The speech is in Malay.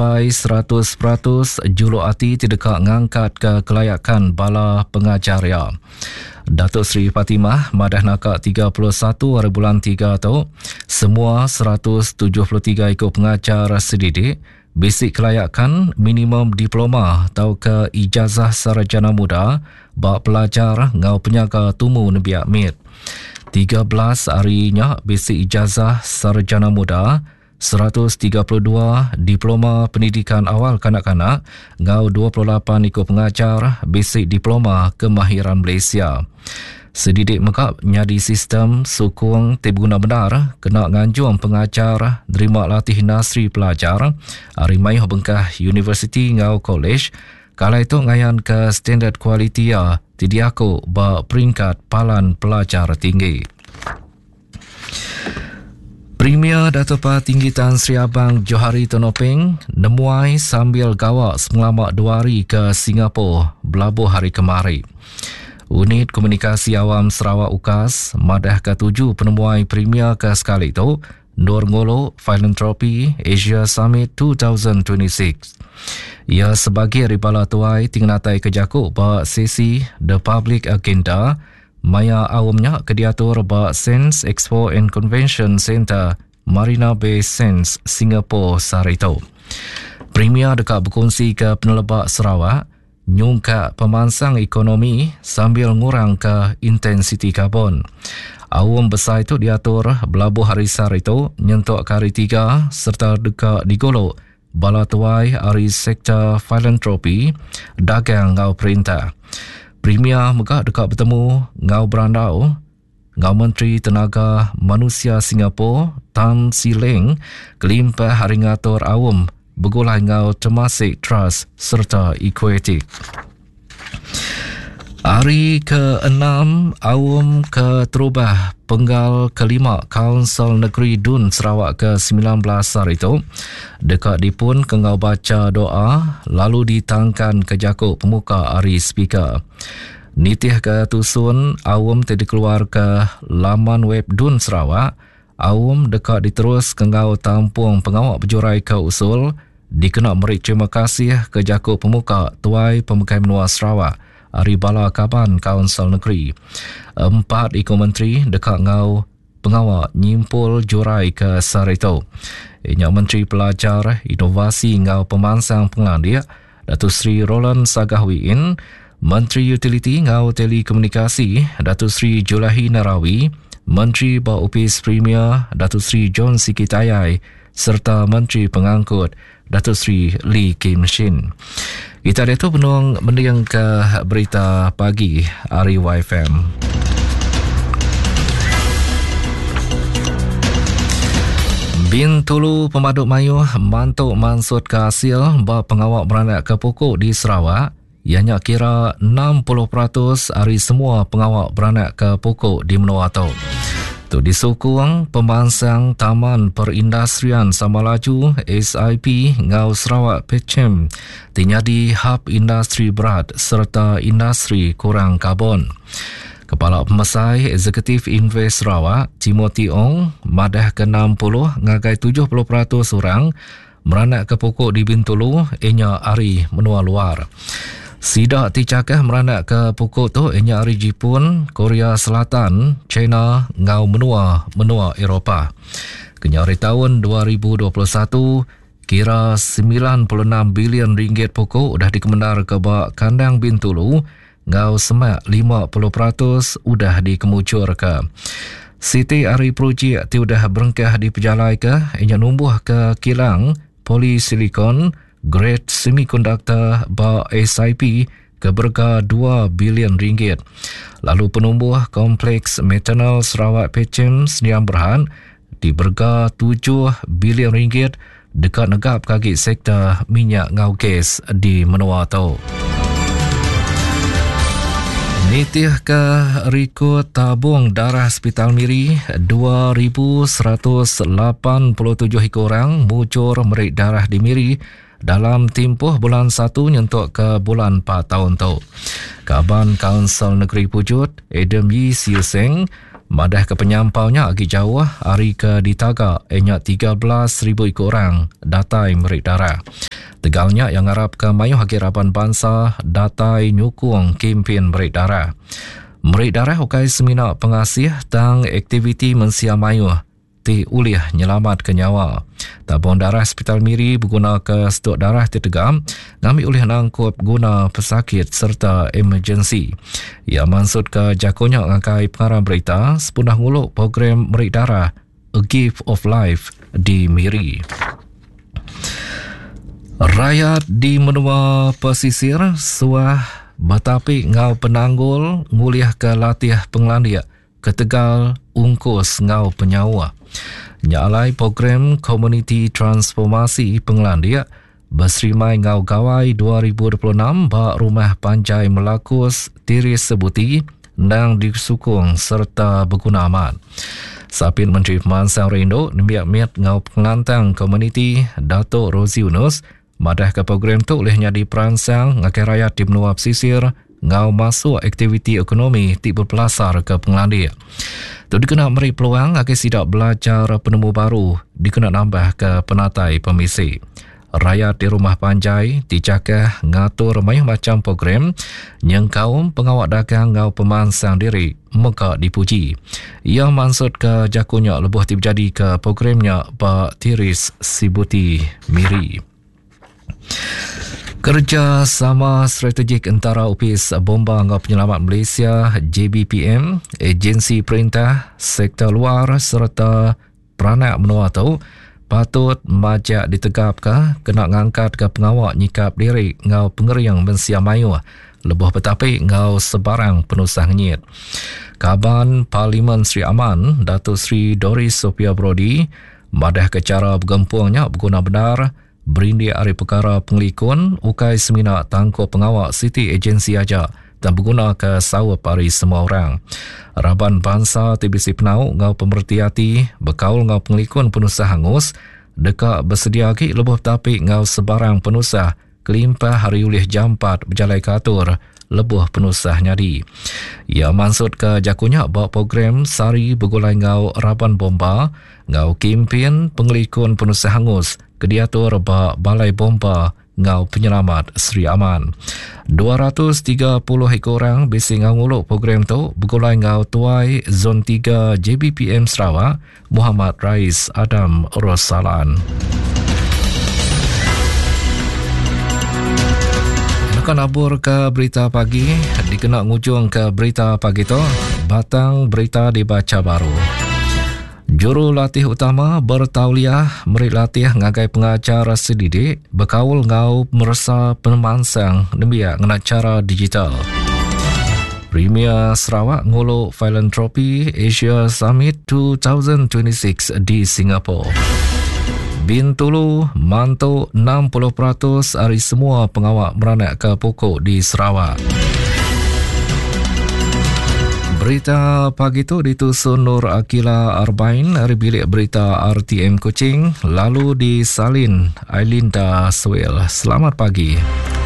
sampai 100% julurhati tidak ngangkat ke kelayakan bala pengajaria. Datuk Seri Fatimah madah nakak 31 hari bulan 3 tu, semua 173 ikut pengajar sedidik basic kelayakan minimum diploma atau ke ijazah sarjana muda bak pelajar ngau penyaga tumu nebiak mit. 13 harinya basic ijazah sarjana muda, 132 diploma pendidikan awal kanak-kanak, ngau 28 ikut pengajar basic diploma kemahiran Malaysia. Sedidik mekap nyadi sistem sukung tibguna benar kena nganjung pengajar terima latih nasri pelajar Arimai Bengkah University ngau college kalau itu ngayan ke standard kualiti tidiaku ba peringkat palan pelajar tinggi. Premier Datuk Tinggi Tan Sri Abang Johari Tonopeng nemuai sambil gawak selamat 2 hari ke Singapura belabuh hari kemari. Unit Komunikasi Awam Sarawak UKAS madah ke-7 penemuai Premier ke sekali itu Nur Ngolo Philanthropy Asia Summit 2026. Ia sebagai ribala tuai tingnatai kejakuk ba sesi The Public Agenda maya awamnya kediatur ba Sense Expo and Convention Center Marina Bay Sands Singapore sarito. Premier dekat berkongsi ke penelebak Sarawak nyungka pemansang ekonomi sambil ngurang ke intensiti karbon. Awam besar itu diatur belabuh hari sarito nyentuk ke hari 3 serta dekat digolok bala tuai hari sektor philanthropy dagang ngau perintah. Premier megah dekat bertemu ngau berandau ngau Menteri Tenaga Manusia Singapura Tan Si Leng kelimpah hari ngatur awam begulai ngau Temasek Trust serta Equatic. Hari ke-6 awam ke terubah penggal ke-5 Kaunsil Negeri Dun Sarawak ke-19 hari itu dekat dipun kengau baca doa lalu ditangkan ke jakuk pemuka hari speaker. Nitih ke tusun awam tadi keluar ke laman web Dun Sarawak awam dekat diterus kengau tampung pengawak berjurai ke usul dikena merik terima kasih ke jakuk pemuka tuai pemukai menua Sarawak Ari Bala Kaban Kaunsil Negeri. 4 ikut menteri dekat ngau pengawak nyimpul jurai ke sarito. Inya Menteri Pelajar Inovasi ngau pemansang pengandia Datuk Seri Roland Sagahwiin, Menteri Utiliti ngau telekomunikasi Datuk Seri Julahi Narawi, Menteri Baupis Premier Datuk Seri John Sikitayai serta Menteri Pengangkut Datuk Seri Lee Kim Shin. Kita ada tu penuang mendiang ke berita pagi Ari YFM. Bintulu Pemaduk Mayuh mantuk mansut ke hasil bah pengawak beranak ke pokok di Sarawak. Ianya kira 60% hari semua pengawak beranak ke pokok di Menua Tau. Tu disokong pemansang Taman Perindustrian Samalaju SIP ngau Sarawak Pechem tinyadi hub industri berat serta industri kurang karbon. Kepala Pemesai Eksekutif Invest Sarawak Timothy Ong madah ke 60 ngagai 70% orang meranak ke pokok di Bintulu inya hari menua luar. Sidak ticakah meranak ke pokok tu inya hari Jepun, Korea Selatan, China, ngau menua Eropah. Kenyari tahun 2021, kira 96 bilion ringgit pokok dah dikemendar ke bak kandang Bintulu, ngau semak 50% udah dikemucur ke. Siti hari projek ti udah berengkah diperjalai ke, inya numbuh ke kilang, polisilikon, grade semiconductor ba SIP ke berga 2 bilion ringgit. Lalu penumbuh kompleks metanol Sarawak Pechem Sdn Bhd di berga 7 bilion ringgit dekat negap kaki sektor minyak ngau gas di Menua Tau. Nitih ke rekod tabung darah Hospital Miri 2,187 orang mucur merik darah di Miri dalam tempoh bulan 1 nyentuk ke bulan 4 tahun tu. Kaban Kaunsil Negeri Pujut Adam Yi Siu Seng madah ke penyampaunya agi jauh hari ke ditagak enyak 13,000 ikut orang datai merik darah. Tegalnya yang harap ke Mayuh Harapan Bangsa datai nyukung kempen Merik Darah. Merik Darah ukai semina pengasih tang aktiviti mensia Mayuh ti ulih nyelamat ke nyawa. Tabung darah Hospital Miri berguna ke stok darah ditegam ngami ulih nangkup guna pesakit serta emergency. Ia maksud ke jakonya ngakai pengarah berita sepunah nguluk program Merik Darah A Gift of Life di Miri. Rakyat di menua pesisir suah batapi ngau penanggul nguliah ke latih penglandia ke Tegal ungkus ngau penyawa. Nyalai program Komuniti Transformasi Penglandia berserimai ngau gawai 2026 bak rumah panjai Melakus Tiris Sebuti nang disukung serta berguna aman. Sapin Menteri Pemansang Rindo nemiak-miat ngau pengantang komuniti Datuk Rozi Yunus madah ke program tu olehnya diperansang ngakai rakyat di menua pesisir ngau masuk aktiviti ekonomi tiba pelasar ke Penglandia. Tu dikena beri peluang agar sidak belajar penemu baru dikena nambah ke penatai pemisi. Rakyat di rumah panjai dicakah ngatur macam program yang kaum pengawak dagang ngau pemansang diri muka dipuji. Ia maksud ke jakunya lebuh terjadi ke programnya Pak Tiris Sebuti Miri. Kerjasama strategik antara Opis Bomba Ngau Penyelamat Malaysia JBPM, agensi perintah, sektor luar serta peranak menua tu patut majak ditegap ke kena ngangkat ke pengawak nyikap diri ngau pengeriang mensia Mayuh lebuh betapi ngau sebarang penusah ngit. Kaban Parlimen Sri Aman Datuk Sri Doris Sophia Brody madah ke cara bergempuangnya berguna benar berindi hari perkara pengelikun ukai semina tangkup pengawak City Agency aja dan berguna ke sawap hari semua orang. Raban Bangsa TBC Penau ngau pemerhati hati berkaul ngau pengelikun penusah hangus dekat bersedia lagi lebuh tapi ngau sebarang penusah kelimpah hari ulih jam 4 berjalai katur lebuh penusah nyadi. Ia maksud ke jakunya bawa program sari bergulai ngau Raban Bomba ngau kempen pengelikun penusah hangus kediatur bak Balai Bomba ngau Penyelamat Sri Aman. 230 ekor orang bisi ngau nguluk program tu bergulai ngau Tuai Zon 3 JBPM Sarawak Muhammad Rais Adam Rosalan. Akan abur ke berita pagi, dikena ngujung ke berita pagi tu, batang berita dibaca baru. Juru latih utama bertauliah merik latih ngagai pengajar sedidik berkaul ngau merasa pemansang demiak ngena cara digital. Premier Sarawak nguluk Philanthropy Asia Summit 2026 di Singapura. Bintulu mantu 60% hari semua pengawak beranak ke pokok di Sarawak. Berita pagi itu ditusun Nur Akila Arbain dari bilik berita RTM Kuching lalu disalin Ailinda Swell. Selamat pagi.